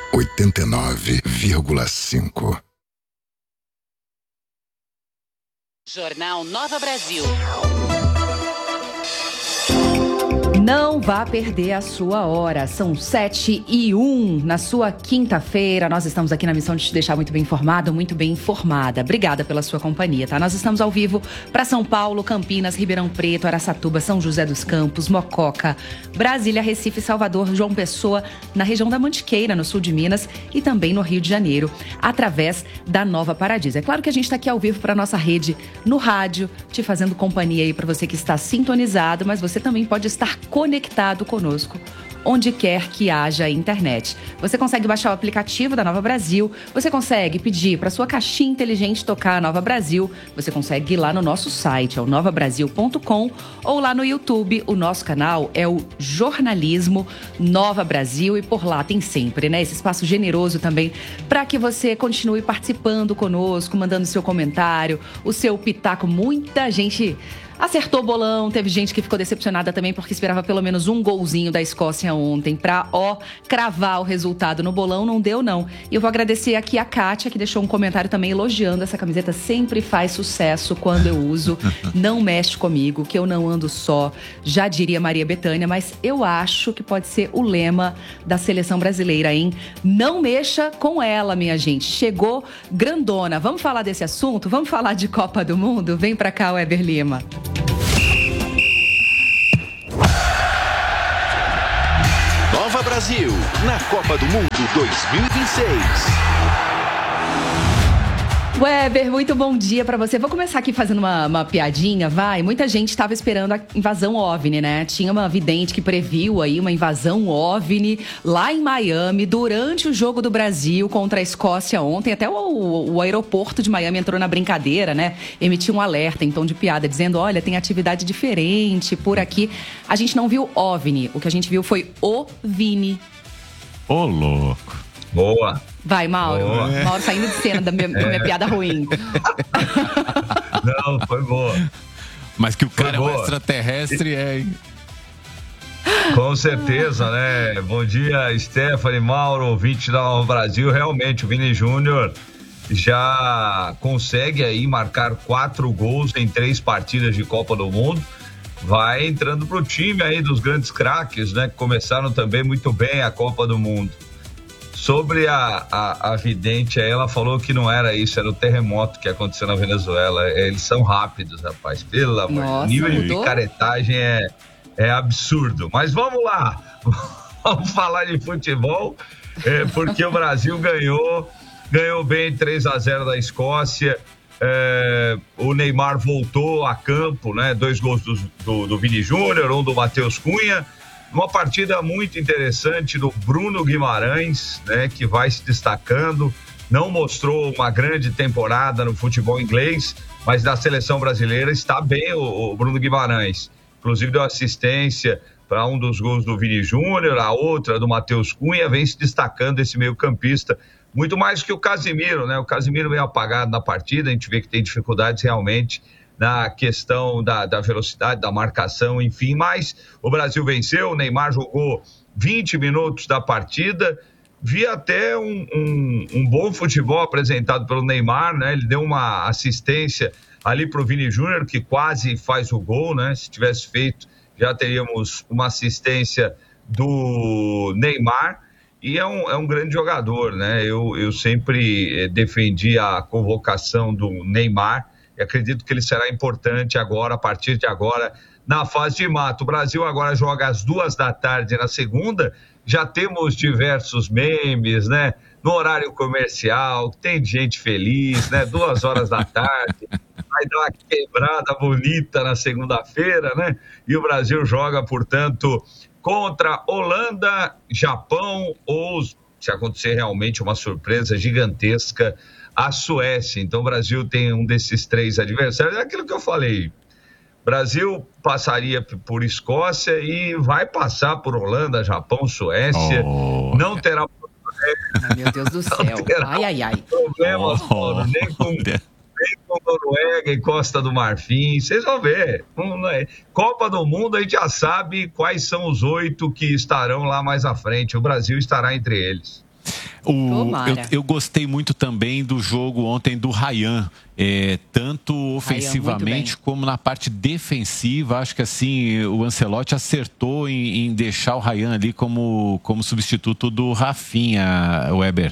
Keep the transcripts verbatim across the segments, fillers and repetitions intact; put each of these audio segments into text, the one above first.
oitenta e nove vírgula cinco. Jornal Nova Brasil. Não vá perder a sua hora. São sete e um na sua quinta-feira. Nós estamos aqui na missão de te deixar muito bem informado, muito bem informada. Obrigada pela sua companhia, tá? Nós estamos ao vivo para São Paulo, Campinas, Ribeirão Preto, Araçatuba, São José dos Campos, Mococa, Brasília, Recife, Salvador, João Pessoa, na região da Mantiqueira, no sul de Minas e também no Rio de Janeiro, através da Nova Paradiso. É claro que a gente está aqui ao vivo para nossa rede no rádio, te fazendo companhia aí para você que está sintonizado, mas você também pode estar conectado conosco, onde quer que haja internet. Você consegue baixar o aplicativo da Nova Brasil, você consegue pedir para sua caixinha inteligente tocar a Nova Brasil, você consegue ir lá no nosso site, é o nova brasil ponto com, ou lá no YouTube, o nosso canal é o Jornalismo Nova Brasil, e por lá tem sempre, né, esse espaço generoso também para que você continue participando conosco, mandando seu comentário, o seu pitaco. Muita gente acertou o bolão, teve gente que ficou decepcionada também porque esperava pelo menos um golzinho da Escócia ontem pra, ó, cravar o resultado no bolão. Não deu, não. E eu vou agradecer aqui a Kátia, que deixou um comentário também elogiando essa camiseta. Sempre faz sucesso quando eu uso. Não mexe comigo, que eu não ando só. Já diria Maria Bethânia, mas eu acho que pode ser o lema da seleção brasileira, hein? Não mexa com ela, minha gente. Chegou grandona. Vamos falar desse assunto? Vamos falar de Copa do Mundo? Vem pra cá, Weber Lima. Nova Brasil, na Copa do Mundo dois mil e vinte e seis. Weber, muito bom dia pra você. Vou começar aqui fazendo uma, uma piadinha, vai. Muita gente estava esperando a invasão OVNI, né? Tinha uma vidente que previu aí uma invasão OVNI lá em Miami durante o jogo do Brasil contra a Escócia ontem. Até o, o aeroporto de Miami entrou na brincadeira, né? Emitiu um alerta em tom de piada, dizendo, olha, tem atividade diferente por aqui. A gente não viu OVNI, o que a gente viu foi OVNI. Ô, louco. Boa. Vai, Mauro. Boa. Mauro saindo de cena da minha, é. da minha piada ruim. Não, foi boa. Mas que o cara foi é um extraterrestre, é, hein? Com certeza, né? Bom dia, Stephanie, Mauro, ouvinte da Nova Brasil. Realmente, o Vini Júnior já consegue aí marcar quatro gols em três partidas de Copa do Mundo. Vai entrando pro time aí dos grandes craques, né? Que começaram também muito bem a Copa do Mundo. Sobre a, a, a vidente, ela falou que não era isso, era o terremoto que aconteceu na Venezuela. Eles são rápidos, rapaz, pelo amor. Nossa, o nível mudou? de picaretagem é, é absurdo. Mas vamos lá, vamos falar de futebol, é, porque o Brasil ganhou, ganhou bem três a zero da Escócia. É, o Neymar voltou a campo, né? Dois gols do, do, do Vini Júnior, um do Matheus Cunha. Uma partida muito interessante do Bruno Guimarães, né, que vai se destacando. Não mostrou uma grande temporada no futebol inglês, mas na seleção brasileira está bem o, o Bruno Guimarães. Inclusive deu assistência para um dos gols do Vini Júnior, a outra do Matheus Cunha, vem se destacando esse meio-campista. Muito mais que o Casimiro, né? O Casimiro veio apagado na partida, a gente vê que tem dificuldades realmente na questão da, da velocidade, da marcação, enfim, mas o Brasil venceu, o Neymar jogou vinte minutos da partida, vi até um, um, um bom futebol apresentado pelo Neymar, né? Ele deu uma assistência ali pro Vini Júnior, que quase faz o gol, né? Se tivesse feito, já teríamos uma assistência do Neymar, e é um, é um grande jogador, né? Eu, eu sempre eh, defendi a convocação do Neymar, e acredito que ele será importante agora, a partir de agora, na fase de mata. O Brasil agora joga às duas da tarde na segunda, já temos diversos memes, né? No horário comercial, tem gente feliz, né? Duas horas da tarde, vai dar uma quebrada bonita na segunda-feira, né? E o Brasil joga, portanto, contra Holanda, Japão ou, se acontecer realmente uma surpresa gigantesca, a Suécia. Então o Brasil tem um desses três adversários. É aquilo que eu falei. Brasil passaria por Escócia e vai passar por Holanda, Japão, Suécia. Oh. Não terá Ai, meu Deus do céu. Ai, ai, ai. Problemas, oh. Paulo, nem com, nem com Noruega e Costa do Marfim. Vocês vão ver. Copa do Mundo, a gente já sabe quais são os oito que estarão lá mais à frente. O Brasil estará entre eles. O, eu, Tomara. eu gostei muito também do jogo ontem do Ryan, é, tanto ofensivamente como na parte defensiva. Acho que assim o Ancelotti acertou em, em deixar o Ryan ali como, como substituto do Rafinha, Weber.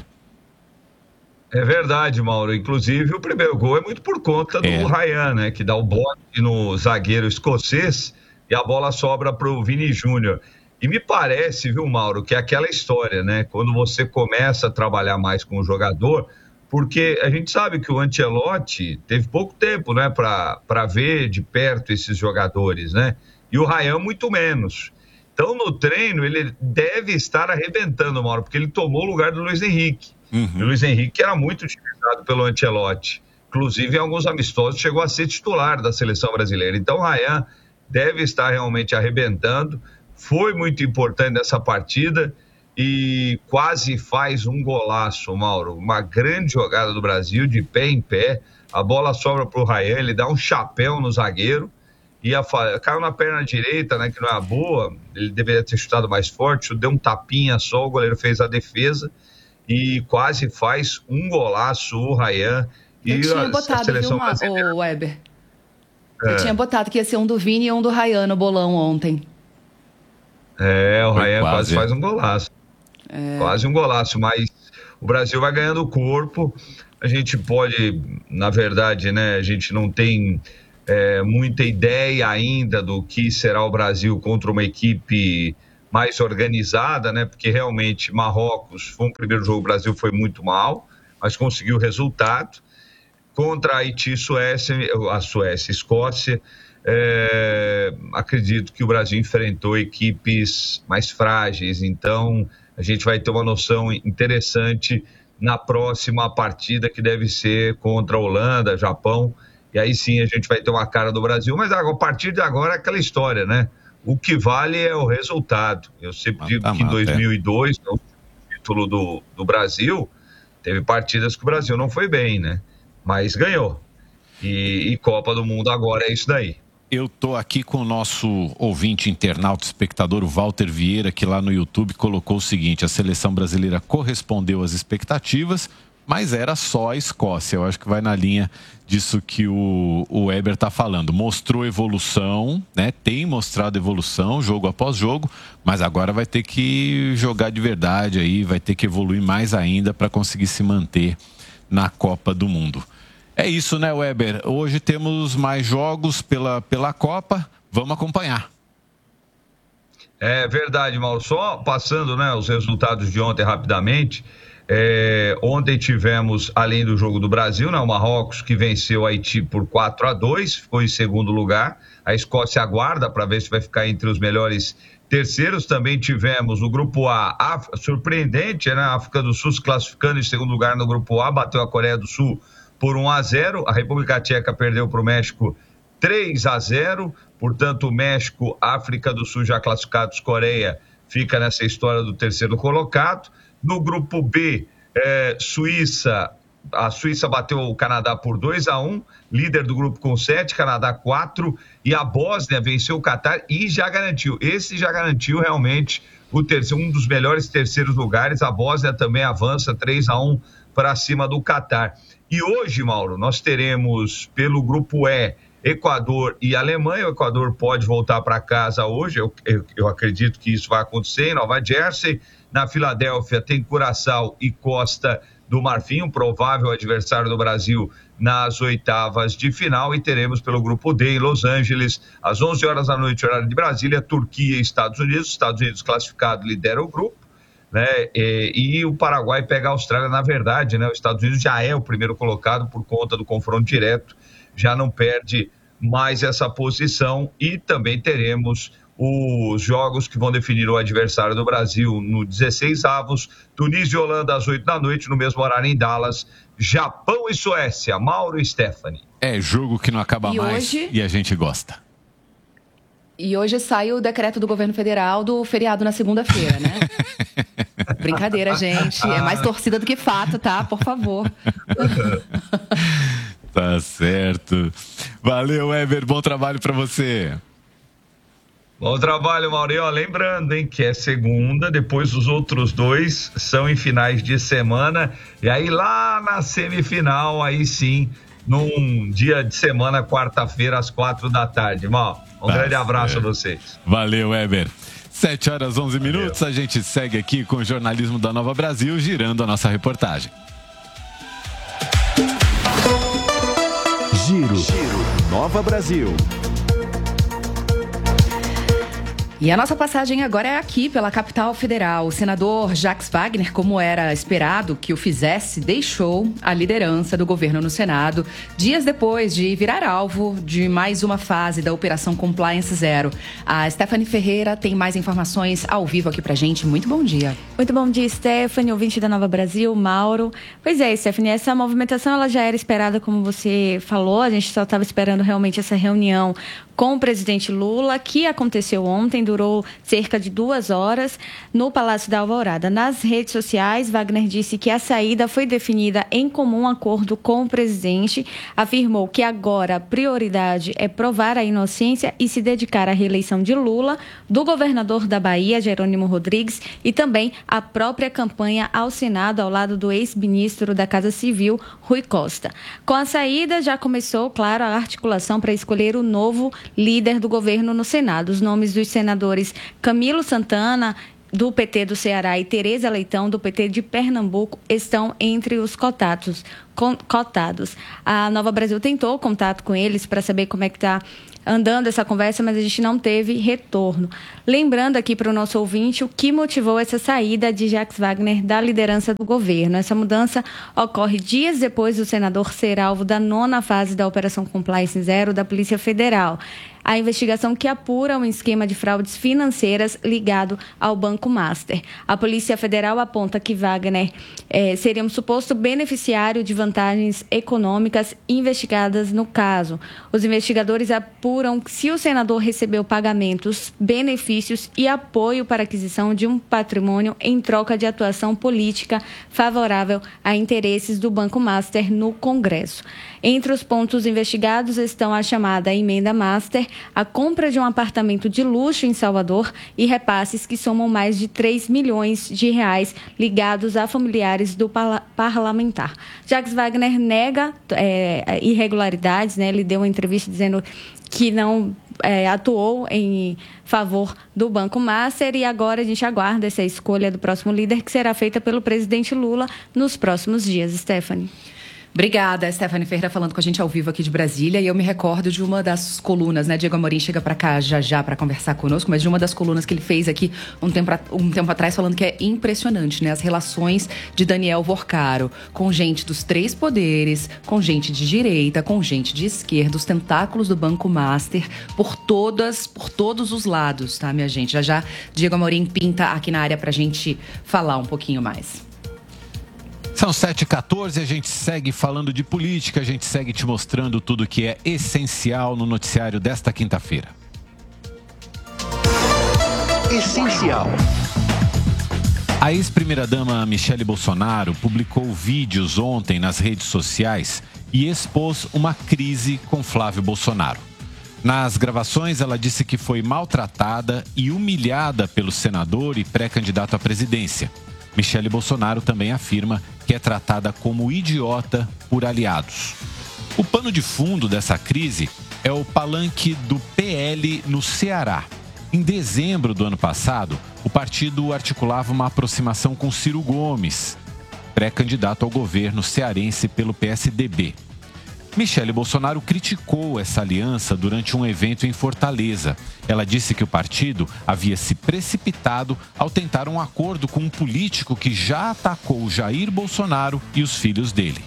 É verdade, Mauro. Inclusive, o primeiro gol é muito por conta do É. Ryan, né? Que dá o bote no zagueiro escocês e a bola sobra para o Vini Júnior. E me parece, viu, Mauro, que é aquela história, né? Quando você começa a trabalhar mais com o jogador, porque a gente sabe que o Ancelotti teve pouco tempo, né? Para ver de perto esses jogadores, né? E o Ryan muito menos. Então, no treino, ele deve estar arrebentando, Mauro, porque ele tomou o lugar do Luiz Henrique. Uhum. O Luiz Henrique era muito utilizado pelo Ancelotti. Inclusive, em alguns amistosos, chegou a ser titular da seleção brasileira. Então, o Ryan deve estar realmente arrebentando. Foi muito importante nessa partida e quase faz um golaço, Mauro. Uma grande jogada do Brasil, de pé em pé. A bola sobra para o Ryan, ele dá um chapéu no zagueiro. E a, caiu na perna direita, né, que não é a boa. Ele deveria ter chutado mais forte. Deu um tapinha só, o goleiro fez a defesa. E quase faz um golaço o Ryan. Eu e tinha a, botado, a seleção viu, brasileira... o Weber? É. Eu tinha botado que ia ser um do Vini e um do Ryan no bolão ontem. É, o Foi Ryan quase. quase faz um golaço. É. Quase um golaço, mas o Brasil vai ganhando corpo. A gente pode, na verdade, né, a gente não tem é, muita ideia ainda do que será o Brasil contra uma equipe mais organizada, né? Porque realmente Marrocos foi um primeiro jogo, o Brasil foi muito mal, mas conseguiu o resultado. Contra Haiti e Suécia, a Suécia e Escócia, é, acredito que o Brasil enfrentou equipes mais frágeis, então a gente vai ter uma noção interessante na próxima partida, que deve ser contra a Holanda, Japão, e aí sim a gente vai ter uma cara do Brasil, mas a partir de agora é aquela história, né? O que vale é o resultado. Eu sempre digo mata, que em mata, dois mil e dois, no título do, do Brasil, teve partidas que o Brasil não foi bem, né? Mas ganhou. E, e Copa do Mundo agora é isso daí. Eu tô aqui com o nosso ouvinte, internauta, espectador, o Walter Vieira, que lá no YouTube colocou o seguinte: a seleção brasileira correspondeu às expectativas, mas era só a Escócia. Eu acho que vai na linha disso que o, o Weber está falando. Mostrou evolução, né? Tem mostrado evolução, jogo após jogo, mas agora vai ter que jogar de verdade aí, vai ter que evoluir mais ainda para conseguir se manter na Copa do Mundo. É isso, né, Weber? Hoje temos mais jogos pela, pela Copa. Vamos acompanhar. É verdade, Mauro. Só passando, né, os resultados de ontem rapidamente. É, ontem tivemos, além do jogo do Brasil, né, o Marrocos, que venceu a Haiti por quatro a dois, ficou em segundo lugar. A Escócia aguarda para ver se vai ficar entre os melhores terceiros. Também tivemos o Grupo A, Af... surpreendente, né, a África do Sul se classificando em segundo lugar no Grupo A, bateu a Coreia do Sul por um a zero. A República Tcheca perdeu para o México três a zero. Portanto, o México, África do Sul já classificados, Coreia fica nessa história do terceiro colocado. No Grupo B, é, Suíça, a Suíça bateu o Canadá por dois a um, líder do grupo com sete, Canadá quatro, e a Bósnia venceu o Catar e já garantiu, esse já garantiu realmente o terceiro, um dos melhores terceiros lugares. A Bósnia também avança três a um para cima do Catar. E hoje, Mauro, nós teremos pelo Grupo E, Equador e Alemanha. O Equador pode voltar para casa hoje, eu, eu, eu acredito que isso vai acontecer em Nova Jersey. Na Filadélfia tem Curaçao e Costa do Marfim, um provável adversário do Brasil nas oitavas de final. E teremos pelo Grupo D em Los Angeles, às onze horas da noite, horário de Brasília, Turquia e Estados Unidos. Estados Unidos classificado lidera o grupo, né? E, e o Paraguai pega a Austrália. Na verdade, né, os Estados Unidos já é o primeiro colocado por conta do confronto direto, já não perde mais essa posição. E também teremos os jogos que vão definir o adversário do Brasil no dezesseis avos, Tunísia e Holanda às oito da noite, no mesmo horário em Dallas, Japão e Suécia. Mauro e Stephanie. É jogo que não acaba e mais hoje... e a gente gosta. E hoje sai o decreto do governo federal do feriado na segunda-feira, né? Brincadeira, gente. É mais torcida do que fato, tá? Por favor. Tá certo. Valeu, Weber. Bom trabalho pra você. Bom trabalho, Maurinho. Lembrando, hein, que é segunda, depois os outros dois são em finais de semana, e aí lá na semifinal, aí sim, num dia de semana, quarta-feira, às quatro da tarde. Mal, um tá, grande abraço é. a vocês. Valeu, Weber. sete horas, onze minutos, a gente segue aqui com o jornalismo da Nova Brasil, girando a nossa reportagem. Giro, Giro. Nova Brasil. E a nossa passagem agora é aqui pela capital federal. O senador Jacques Wagner, como era esperado que o fizesse, deixou a liderança do governo no Senado dias depois de virar alvo de mais uma fase da Operação Compliance Zero. A Stephanie Ferreira tem mais informações ao vivo aqui pra gente. Muito bom dia. Muito bom dia, Stephanie, ouvinte da Nova Brasil, Mauro. Pois é, Stephanie, essa movimentação ela já era esperada, como você falou. A gente só estava esperando realmente essa reunião com o presidente Lula, que aconteceu ontem, durou cerca de duas horas, no Palácio da Alvorada. Nas redes sociais, Wagner disse que a saída foi definida em comum acordo com o presidente, afirmou que agora a prioridade é provar a inocência e se dedicar à reeleição de Lula, do governador da Bahia, Jerônimo Rodrigues, e também à própria campanha ao Senado, ao lado do ex-ministro da Casa Civil, Rui Costa. Com a saída, já começou, claro, a articulação para escolher o novo líder do governo no Senado. Os nomes dos senadores Camilo Santana, do P T do Ceará, e Tereza Leitão, do P T de Pernambuco, estão entre os cotados. cotados. A Nova Brasil tentou contato com eles para saber como é que está andando essa conversa, mas a gente não teve retorno. Lembrando aqui para o nosso ouvinte o que motivou essa saída de Jacques Wagner da liderança do governo. Essa mudança ocorre dias depois do senador ser alvo da nona fase da Operação Compliance Zero da Polícia Federal. A investigação que apura um esquema de fraudes financeiras ligado ao Banco Master. A Polícia Federal aponta que Wagner eh, seria um suposto beneficiário de vantagens econômicas investigadas no caso. Os investigadores apuram se o senador recebeu pagamentos, benefícios e apoio para aquisição de um patrimônio em troca de atuação política favorável a interesses do Banco Master no Congresso. Entre os pontos investigados estão a chamada Emenda Master, a compra de um apartamento de luxo em Salvador e repasses que somam mais de três milhões de reais ligados a familiares do parla- parlamentar. Jacques Wagner nega é, irregularidades, né? Ele deu uma entrevista dizendo que não é, atuou em favor do Banco Master, e agora a gente aguarda essa escolha do próximo líder, que será feita pelo presidente Lula nos próximos dias. Stephanie. Obrigada, Stephanie Ferreira, falando com a gente ao vivo aqui de Brasília. E eu me recordo de uma das colunas, né? Diego Amorim chega para cá já já para conversar conosco, mas de uma das colunas que ele fez aqui um tempo, um tempo atrás, falando que é impressionante, né? As relações de Daniel Vorcaro com gente dos três poderes, com gente de direita, com gente de esquerda, os tentáculos do Banco Master por todas, por todos os lados, tá, minha gente? Já já Diego Amorim pinta aqui na área pra gente falar um pouquinho mais. São sete e quatorze, a gente segue falando de política, a gente segue te mostrando tudo que é essencial no noticiário desta quinta-feira. Essencial. A ex-primeira-dama Michele Bolsonaro publicou vídeos ontem nas redes sociais e expôs uma crise com Flávio Bolsonaro. Nas gravações, ela disse que foi maltratada e humilhada pelo senador e pré-candidato à presidência. Michele Bolsonaro também afirma que é tratada como idiota por aliados. O pano de fundo dessa crise é o palanque do P L no Ceará. Em dezembro do ano passado, o partido articulava uma aproximação com Ciro Gomes, pré-candidato ao governo cearense pelo P S D B. Michele Bolsonaro criticou essa aliança durante um evento em Fortaleza. Ela disse que o partido havia se precipitado ao tentar um acordo com um político que já atacou Jair Bolsonaro e os filhos dele.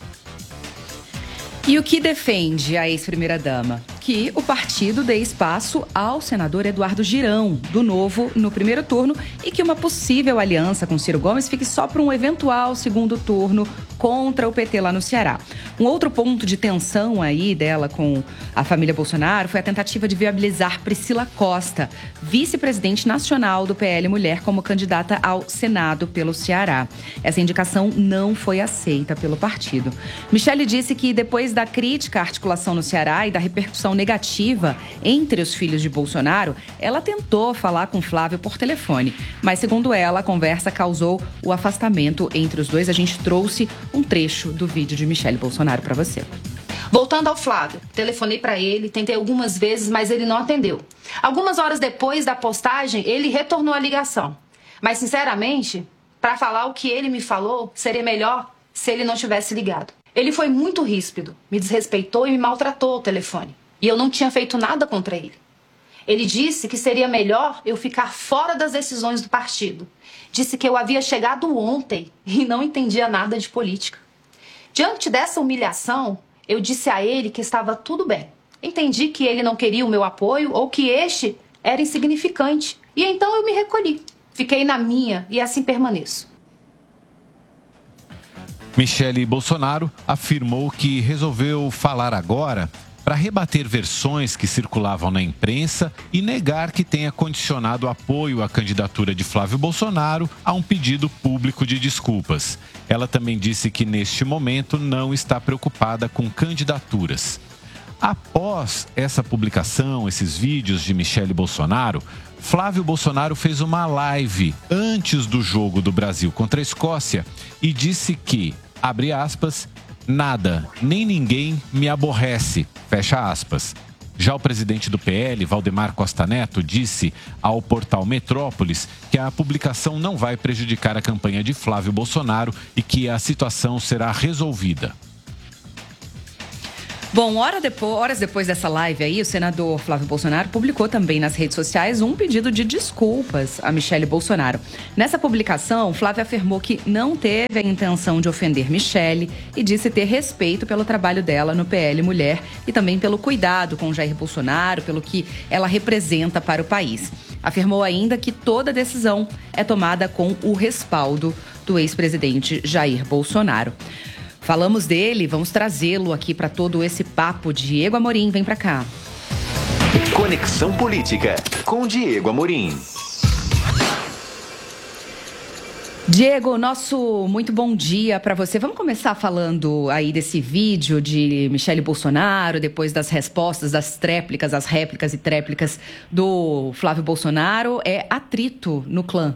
E o que defende a ex-primeira-dama? Que o partido dê espaço ao senador Eduardo Girão, do Novo, no primeiro turno, e que uma possível aliança com Ciro Gomes fique só para um eventual segundo turno contra o P T lá no Ceará. Um outro ponto de tensão aí dela com a família Bolsonaro foi a tentativa de viabilizar Priscila Costa, vice-presidente nacional do P L Mulher, como candidata ao Senado pelo Ceará. Essa indicação não foi aceita pelo partido. Michele disse que depois da crítica à articulação no Ceará e da repercussão negativa entre os filhos de Bolsonaro, ela tentou falar com Flávio por telefone. Mas, segundo ela, a conversa causou o afastamento entre os dois. A gente trouxe um trecho do vídeo de Michele Bolsonaro para você. Voltando ao Flávio, telefonei para ele, tentei algumas vezes, mas ele não atendeu. Algumas horas depois da postagem, ele retornou a ligação. Mas, sinceramente, para falar o que ele me falou, seria melhor se ele não tivesse ligado. Ele foi muito ríspido, me desrespeitou e me maltratou ao telefone. E eu não tinha feito nada contra ele. Ele disse que seria melhor eu ficar fora das decisões do partido. Disse que eu havia chegado ontem e não entendia nada de política. Diante dessa humilhação, eu disse a ele que estava tudo bem. Entendi que ele não queria o meu apoio ou que este era insignificante. E então eu me recolhi. Fiquei na minha e assim permaneço. Michele Bolsonaro afirmou que resolveu falar agora para rebater versões que circulavam na imprensa e negar que tenha condicionado apoio à candidatura de Flávio Bolsonaro a um pedido público de desculpas. Ela também disse que, neste momento, não está preocupada com candidaturas. Após essa publicação, esses vídeos de Michele Bolsonaro, Flávio Bolsonaro fez uma live antes do jogo do Brasil contra a Escócia e disse que, abre aspas, nada, nem ninguém me aborrece, fecha aspas. Já o presidente do P L, Valdemar Costa Neto, disse ao portal Metrópolis que a publicação não vai prejudicar a campanha de Flávio Bolsonaro e que a situação será resolvida. Bom, hora depois, horas depois dessa live aí, o senador Flávio Bolsonaro publicou também nas redes sociais um pedido de desculpas a Michele Bolsonaro. Nessa publicação, Flávio afirmou que não teve a intenção de ofender Michele e disse ter respeito pelo trabalho dela no P L Mulher e também pelo cuidado com Jair Bolsonaro, pelo que ela representa para o país. Afirmou ainda que toda decisão é tomada com o respaldo do ex-presidente Jair Bolsonaro. Falamos dele, vamos trazê-lo aqui para todo esse papo. Diego Amorim, vem para cá. Conexão Política, com Diego Amorim. Diego, nosso muito bom dia para você. Vamos começar falando aí desse vídeo de Michele Bolsonaro, depois das respostas, das tréplicas, as réplicas e tréplicas do Flávio Bolsonaro. É atrito no clã.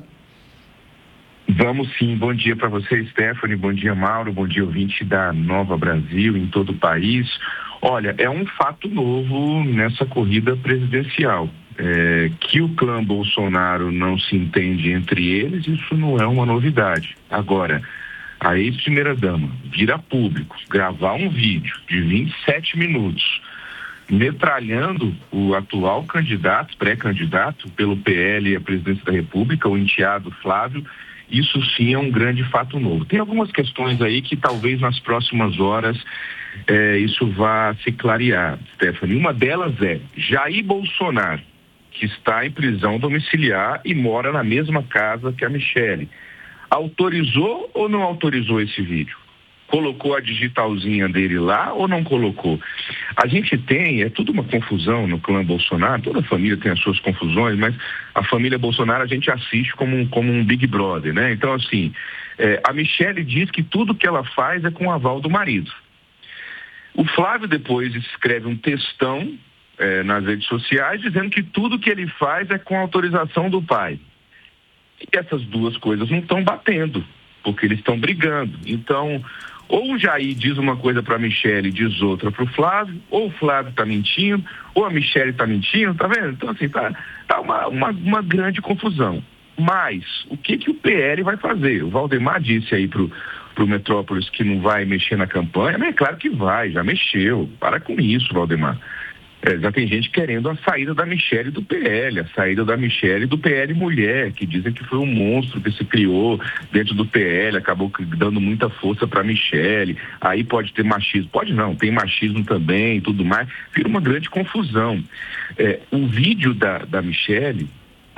Vamos sim, bom dia para você, Stephanie, bom dia, Mauro, bom dia, ouvinte da Nova Brasil em todo o país. Olha, é um fato novo nessa corrida presidencial. É, que o clã Bolsonaro não se entende entre eles, isso não é uma novidade. Agora, a ex-primeira-dama vir a público, gravar um vídeo de vinte e sete minutos, metralhando o atual candidato, pré-candidato pelo P L e a presidência da República, o enteado Flávio, isso sim é um grande fato novo. Tem algumas questões aí que talvez nas próximas horas é, isso vá se clarear, Stephanie. Uma delas é Jair Bolsonaro, que está em prisão domiciliar e mora na mesma casa que a Michele. Autorizou ou não autorizou esse vídeo? Colocou a digitalzinha dele lá ou não colocou? A gente tem, é tudo uma confusão no clã Bolsonaro, toda família tem as suas confusões, mas a família Bolsonaro a gente assiste como um, como um Big Brother, né? Então, assim, é, a Michele diz que tudo que ela faz é com o aval do marido. O Flávio depois escreve um textão é, nas redes sociais dizendo que tudo que ele faz é com autorização do pai. E essas duas coisas não estão batendo, porque eles estão brigando. Então, ou o Jair diz uma coisa para a Michele e diz outra para o Flávio, ou o Flávio está mentindo, ou a Michele está mentindo, tá vendo? Então, assim, tá, tá uma, uma, uma grande confusão. Mas, o que que o P L vai fazer? O Valdemar disse aí pro, pro Metrópolis que não vai mexer na campanha, mas é claro que vai, já mexeu. Para com isso, Valdemar. É, já tem gente querendo a saída da Michele do P L, a saída da Michele do P L Mulher, que dizem que foi um monstro que se criou dentro do P L, acabou dando muita força para a Michele, aí pode ter machismo, pode não, tem machismo também e tudo mais, vira uma grande confusão. É, o vídeo da, da Michele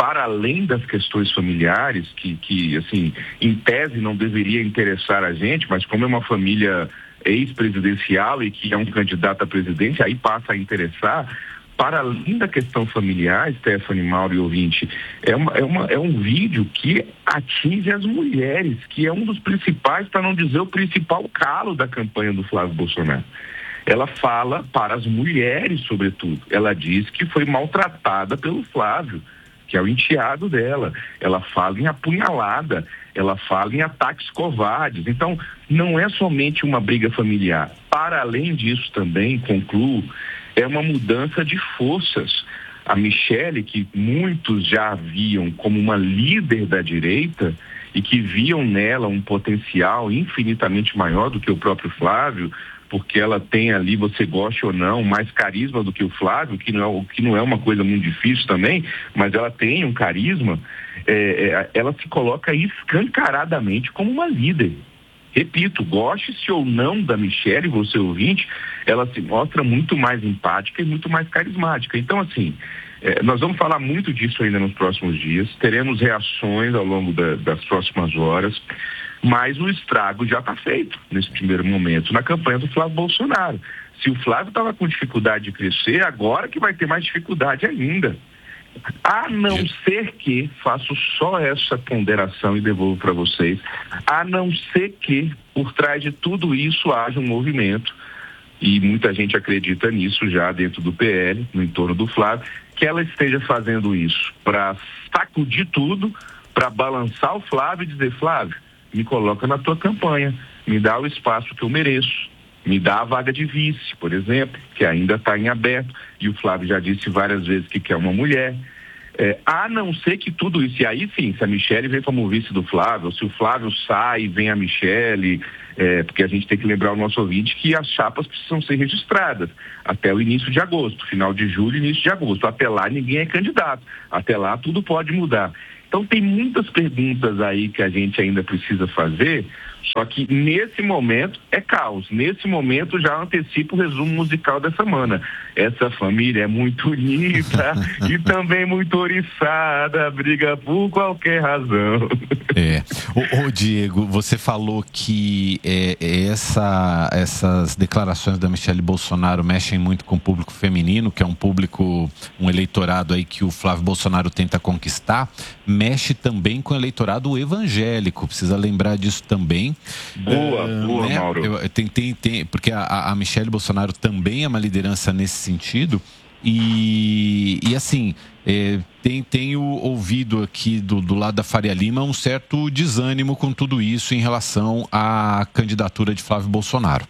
para além das questões familiares, que, que, assim, em tese não deveria interessar a gente, mas como é uma família ex-presidencial e que é um candidato à presidência, aí passa a interessar. Para além da questão familiar, Stephanie, Mauro e ouvinte, é, uma, é, uma, é um vídeo que atinge as mulheres, que é um dos principais, para não dizer o principal calo da campanha do Flávio Bolsonaro. Ela fala para as mulheres, sobretudo. Ela diz que foi maltratada pelo Flávio, que é o enteado dela. Ela fala em apunhalada, ela fala em ataques covardes. Então, não é somente uma briga familiar. Para além disso também, concluo, é uma mudança de forças. A Michelle, que muitos já viam como uma líder da direita e que viam nela um potencial infinitamente maior do que o próprio Flávio, porque ela tem ali, você goste ou não, mais carisma do que o Flávio, que não é, que não é uma coisa muito difícil também, mas ela tem um carisma, é, é, ela se coloca escancaradamente como uma líder. Repito, goste-se ou não da Michelle, você ouvinte, ela se mostra muito mais empática e muito mais carismática. Então, assim, é, nós vamos falar muito disso ainda nos próximos dias, teremos reações ao longo da, das próximas horas, mas o estrago já está feito nesse primeiro momento, na campanha do Flávio Bolsonaro. Se o Flávio estava com dificuldade de crescer, agora que vai ter mais dificuldade ainda. A não ser que, faço só essa ponderação e devolvo para vocês, a não ser que, por trás de tudo isso, haja um movimento, e muita gente acredita nisso já dentro do P L, no entorno do Flávio, que ela esteja fazendo isso para sacudir tudo, para balançar o Flávio e dizer: Flávio, me coloca na tua campanha, me dá o espaço que eu mereço. Me dá a vaga de vice, por exemplo, que ainda está em aberto, e o Flávio já disse várias vezes que quer uma mulher. É, a não ser que tudo isso, e aí sim, se a Michelle vem como vice do Flávio, se o Flávio sai e vem a Michelle, é, porque a gente tem que lembrar o nosso ouvinte que as chapas precisam ser registradas até o início de agosto, final de julho, início de agosto. Até lá ninguém é candidato, até lá tudo pode mudar. Então tem muitas perguntas aí que a gente ainda precisa fazer, só que nesse momento é caos. Nesse momento já antecipo o resumo musical da semana. Essa família é muito unida e também muito oriçada, briga por qualquer razão. É. Ô, ô Diego, você falou que é, essa, essas declarações da Michelle Bolsonaro mexem muito com o público feminino, que é um público, um eleitorado aí que o Flávio Bolsonaro tenta conquistar, mexe também com o eleitorado evangélico, precisa lembrar disso também. Boa, uh, boa, né? Mauro. Eu, tem, tem, tem, porque a, a Michelle Bolsonaro também é uma liderança nesse sentido e, e assim, é, tem, tenho ouvido aqui do, do lado da Faria Lima um certo desânimo com tudo isso em relação à candidatura de Flávio Bolsonaro.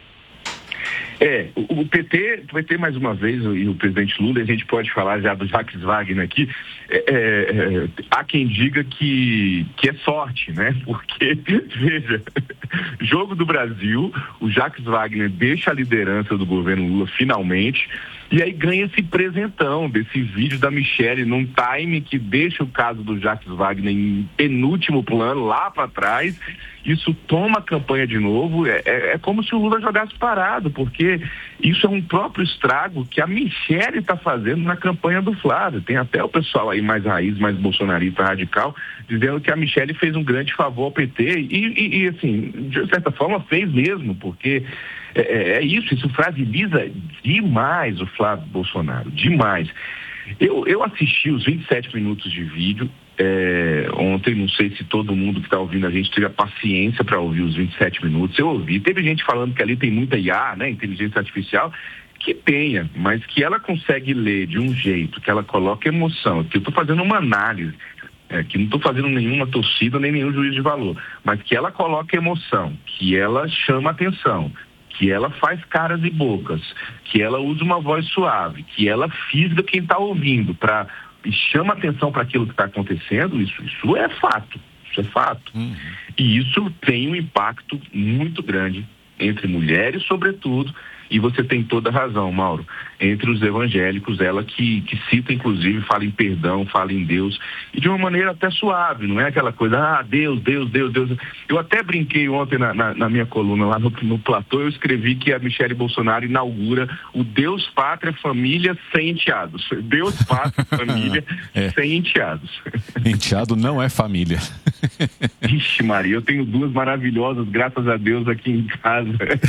É, o, o P T, o P T mais uma vez, e o presidente Lula, a gente pode falar já do Jacques Wagner aqui, é, é, há quem diga que, que é sorte, né? Porque, veja, jogo do Brasil, o Jacques Wagner deixa a liderança do governo Lula finalmente, e aí ganha esse presentão desse vídeo da Michelle num time que deixa o caso do Jacques Wagner em penúltimo plano, lá para trás. Isso toma a campanha de novo. É, é, é como se o Lula jogasse parado, porque isso é um próprio estrago que a Michelle está fazendo na campanha do Flávio. Tem até o pessoal aí mais raiz, mais bolsonarista radical, dizendo que a Michelle fez um grande favor ao P T e, e, e assim, de certa forma fez mesmo, porque é, é isso, isso fragiliza demais o Flávio Bolsonaro, demais. Eu, eu assisti os vinte e sete minutos de vídeo é, ontem, não sei se todo mundo que está ouvindo a gente teve a paciência para ouvir os vinte e sete minutos. Eu ouvi, teve gente falando que ali tem muita I A, né, inteligência artificial, que tenha, mas que ela consegue ler de um jeito, que ela coloca emoção, que eu estou fazendo uma análise, é, que não estou fazendo nenhuma torcida nem nenhum juízo de valor, mas que ela coloca emoção, que ela chama atenção, que ela faz caras e bocas, que ela usa uma voz suave, que ela fisga quem está ouvindo para e chama atenção para aquilo que está acontecendo, isso, isso é fato, isso é fato. Uhum. E isso tem um impacto muito grande entre mulheres, sobretudo, E você tem toda a razão, Mauro. Entre os evangélicos, ela que, que cita, inclusive, fala em perdão, fala em Deus, e de uma maneira até suave, não é aquela coisa, ah, Deus, Deus, Deus, Deus. Eu até brinquei ontem na, na, na minha coluna lá no, no Platô, eu escrevi que a Michele Bolsonaro inaugura o Deus, Pátria, Família sem enteados. Deus, Pátria, Família é. sem enteados. Enteado não é família. Vixe, Maria, eu tenho duas maravilhosas, graças a Deus, aqui em casa.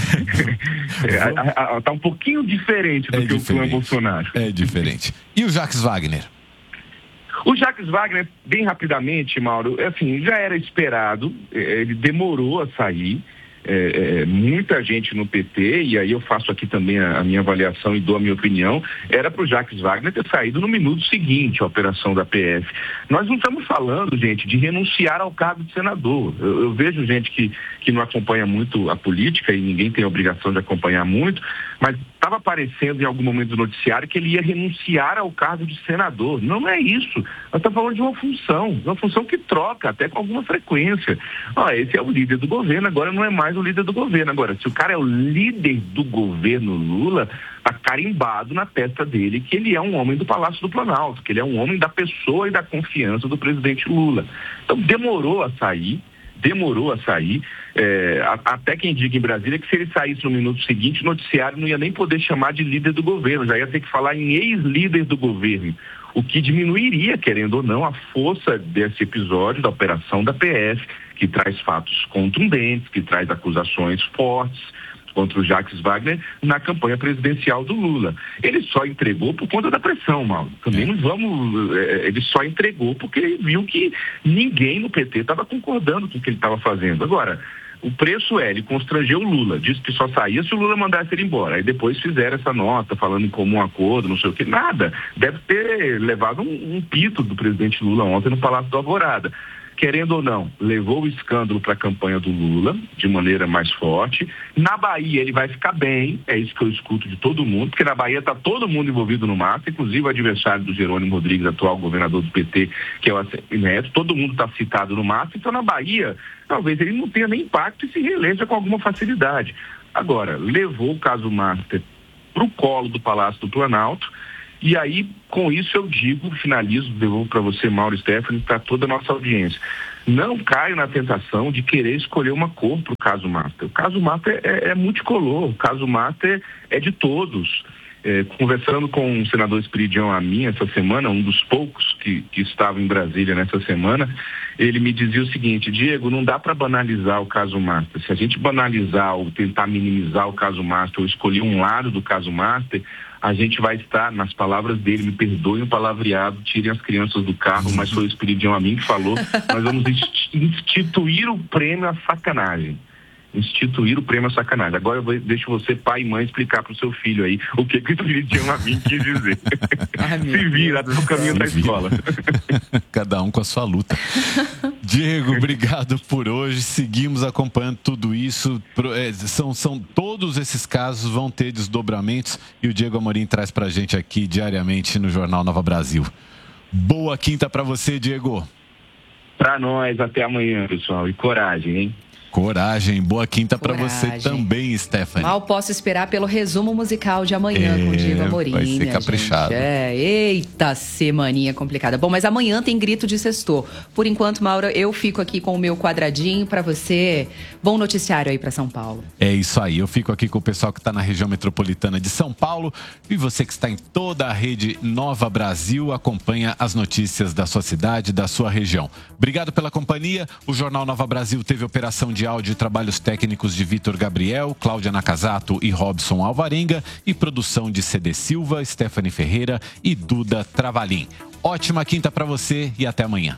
É, a, a, tá um pouquinho diferente do é que diferente. o clã Bolsonaro. É diferente. E o Jacques Wagner? O Jacques Wagner, bem rapidamente, Mauro, assim, já era esperado, ele demorou a sair. É, é, muita gente no P T, e aí eu faço aqui também a, a minha avaliação e dou a minha opinião, era para o Jacques Wagner ter saído no minuto seguinte a operação da P F. Nós não estamos falando, gente, de renunciar ao cargo de senador. Eu, eu vejo gente que, que não acompanha muito a política, e ninguém tem a obrigação de acompanhar muito, mas estava aparecendo em algum momento do noticiário que ele ia renunciar ao cargo de senador. Não é isso. Nós estamos falando de uma função, uma função que troca até com alguma frequência. Ó, esse é o líder do governo, agora não é mais o líder do governo. Agora, se o cara é o líder do governo Lula, está carimbado na testa dele que ele é um homem do Palácio do Planalto, que ele é um homem da pessoa e da confiança do presidente Lula. Então, demorou a sair, demorou a sair, é, até quem diga em Brasília que se ele saísse no minuto seguinte, o noticiário não ia nem poder chamar de líder do governo, já ia ter que falar em ex-líder do governo, o que diminuiria, querendo ou não, a força desse episódio da operação da P F, que traz fatos contundentes, que traz acusações fortes contra o Jacques Wagner na campanha presidencial do Lula. Ele só entregou por conta da pressão, Mauro. Também não vamos... É, ele só entregou porque ele viu que ninguém no P T estava concordando com o que ele estava fazendo. Agora, o preço é, ele constrangeu o Lula, disse que só saía se o Lula mandasse ele embora. Aí depois fizeram essa nota falando em comum acordo, não sei o que, nada. Deve ter levado um, um pito do presidente Lula ontem no Palácio do Alvorada. Querendo ou não, levou o escândalo para a campanha do Lula de maneira mais forte. Na Bahia ele vai ficar bem, é isso que eu escuto de todo mundo, porque na Bahia está todo mundo envolvido no mapa, inclusive o adversário do Jerônimo Rodrigues, atual governador do P T, que é o Neto, todo mundo está citado no mapa, então na Bahia talvez ele não tenha nem impacto e se reeleja com alguma facilidade. Agora, levou o caso Master para o colo do Palácio do Planalto. E aí, com isso eu digo, finalizo, devolvo para você, Mauro, Stephanie, para toda a nossa audiência. Não caio na tentação de querer escolher uma cor para o caso Master. O caso Master é, é multicolor, o caso Master é de todos. É, conversando com o senador Espiridião Amin essa semana, um dos poucos que, que estava em Brasília nessa semana, ele me dizia o seguinte: Diego, não dá para banalizar o caso Master. Se a gente banalizar ou tentar minimizar o caso Master ou escolher um lado do caso Master, a gente vai estar, nas palavras dele, me perdoem o palavreado, tirem as crianças do carro, mas foi o Espiridião Amin que falou, nós vamos instituir o prêmio à sacanagem. Instituir o prêmio à sacanagem. Agora eu vou, deixo você, pai e mãe, explicar pro seu filho aí o que que o Espiridião Amin quis dizer. Ai, se vira no caminho da escola. Cada um com a sua luta. Diego, obrigado por hoje. Seguimos acompanhando tudo isso. São, são, todos esses casos vão ter desdobramentos e o Diego Amorim traz pra gente aqui diariamente no Jornal Nova Brasil. Boa quinta pra você, Diego. Pra nós, até amanhã, pessoal. E coragem, hein? Coragem, boa quinta para você também, Stephanie. Mal posso esperar pelo resumo musical de amanhã é, com o Diego Amorim. Vai ser caprichado. É, eita semaninha complicada. Bom, mas amanhã tem grito de sextor. Por enquanto, Mauro, eu fico aqui com o meu quadradinho para você. Bom noticiário aí para São Paulo. É isso aí, eu fico aqui com o pessoal que está na região metropolitana de São Paulo e você que está em toda a rede Nova Brasil, acompanha as notícias da sua cidade, da sua região. Obrigado pela companhia. O Jornal Nova Brasil teve operação de áudio e trabalhos técnicos de Vitor Gabriel, Cláudia Nakazato e Robson Alvarenga e produção de C D Silva, Stephanie Ferreira e Duda Travalim. Ótima quinta para você e até amanhã.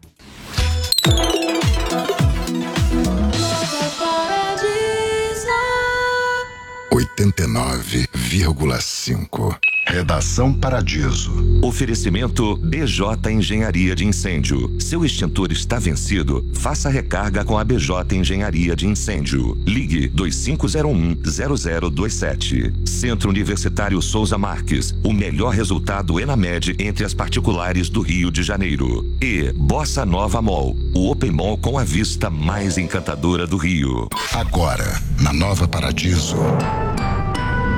oitenta e nove vírgula cinco. Redação Paradiso. Oferecimento B J Engenharia de Incêndio. Seu extintor está vencido? Faça recarga com a B J Engenharia de Incêndio. Ligue dois cinco zero um zero zero dois sete. Centro Universitário Souza Marques. O melhor resultado Enamed entre as particulares do Rio de Janeiro. E Bossa Nova Mall. O Open Mall com a vista mais encantadora do Rio. Agora, na Nova Paradiso.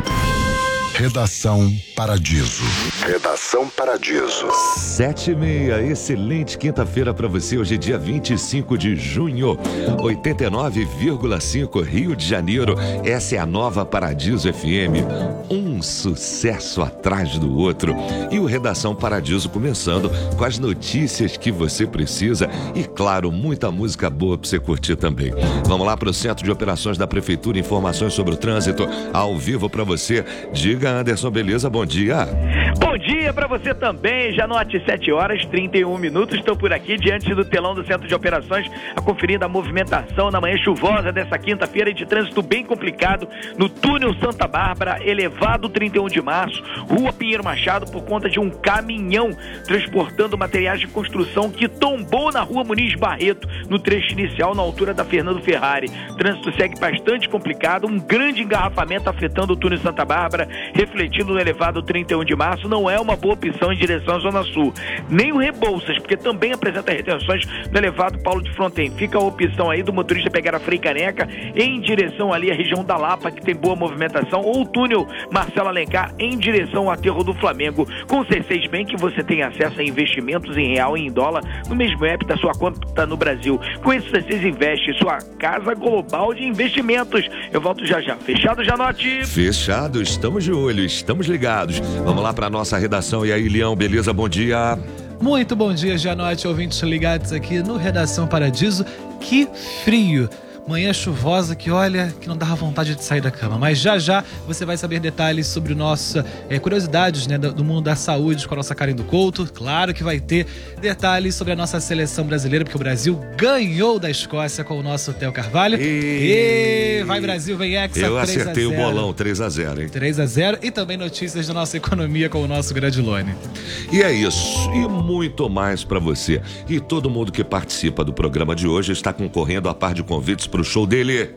Redação Paradiso. Redação Paradiso. Sete e meia, excelente quinta-feira para você. Hoje é dia vinte e cinco de junho, oitenta e nove vírgula cinco Rio de Janeiro. Essa é a nova Paradiso F M. Um sucesso atrás do outro. E o Redação Paradiso começando com as notícias que você precisa e, claro, muita música boa para você curtir também. Vamos lá para o Centro de Operações da Prefeitura, informações sobre o trânsito ao vivo para você. Diga, Anderson, beleza? Bom dia. Bom dia para você também. Já note, sete horas e trinta e um minutos. Estou por aqui diante do telão do Centro de Operações, conferindo a movimentação na manhã chuvosa dessa quinta-feira de trânsito bem complicado no túnel Santa Bárbara, elevado trinta e um de março, Rua Pinheiro Machado, por conta de um caminhão transportando materiais de construção que tombou na Rua Muniz Barreto, no trecho inicial, na altura da Fernando Ferrari. O trânsito segue bastante complicado, um grande engarrafamento afetando o túnel Santa Bárbara, refletindo no elevado trinta e um de março. Não é uma boa opção em direção à Zona Sul. Nem o Rebouças, porque também apresenta retenções no elevado Paulo de Fronten. Fica a opção aí do motorista pegar a Frei Caneca em direção ali à região da Lapa, que tem boa movimentação, ou o túnel Marcelo Alencar em direção ao aterro do Flamengo. Com o C seis Bank você tem acesso a investimentos em real e em dólar no mesmo app da sua conta no Brasil. Com esse C seis Investe, sua casa global de investimentos. Eu volto já já. Fechado, Janote? Fechado, estamos de olho, estamos ligados. Vamos lá para nossa redação. E aí, Leão, beleza? Bom dia. Muito bom dia, Janote, ouvintes ligados aqui no Redação Paradiso. Que frio! Manhã chuvosa que, olha, que não dava vontade de sair da cama. Mas já já você vai saber detalhes sobre nossa é, curiosidades, né, do, do mundo da saúde com a nossa Karen do Couto. Claro que vai ter detalhes sobre a nossa seleção brasileira, porque o Brasil ganhou da Escócia com o nosso Theo Carvalho. E... e vai Brasil, vem Hexa. Eu acertei o bolão, três a zero, hein? três a zero e também notícias da nossa economia com o nosso Gradilone. E é isso, e muito mais para você. E todo mundo que participa do programa de hoje está concorrendo a par de convites para o show dele.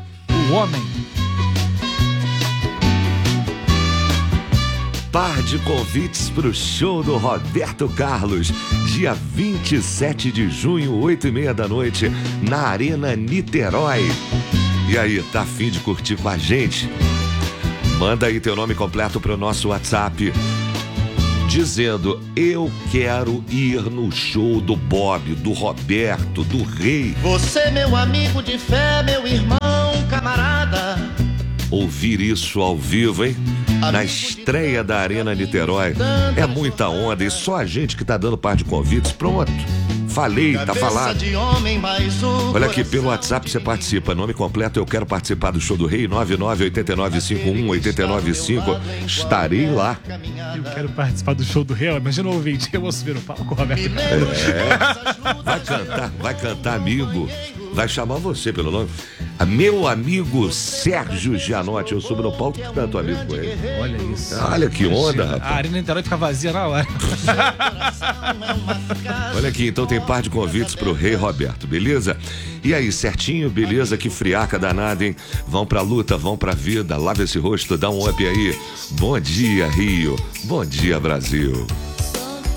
O Homem. Par de convites para o show do Roberto Carlos, dia vinte e sete de junho, oito e meia da noite, na Arena Niterói. E aí, tá a fim de curtir com a gente? Manda aí teu nome completo para o nosso WhatsApp, dizendo: eu quero ir no show do Bob, do Roberto, do Rei. Você, meu amigo de fé, meu irmão, camarada. Ouvir isso ao vivo, hein? Na estreia da Arena Niterói. É muita onda e só a gente que tá dando par de convites. Pronto. Falei, tá falado. Olha aqui, pelo WhatsApp você participa. Nome completo, eu quero participar do show do Rei, nove nove oito nove cinco um oito nove cinco. Estarei lá. Eu quero participar do show do Rei. Imagina o ouvinte, eu vou subir no palco, Roberto. É. Vai cantar, vai cantar, amigo. Vai chamar você pelo nome. Meu amigo Sérgio Gianotti. Eu subo no palco e canto amigo com ele. Olha isso. Olha que onda, rapaz. A Arena Niterói fica vazia na hora. Olha aqui, então tem par de convites pro Rei Roberto, beleza? E aí, certinho? Beleza? Que friaca danada, hein? Vão pra luta, vão pra vida. Lava esse rosto, dá um up aí. Bom dia, Rio. Bom dia, Brasil.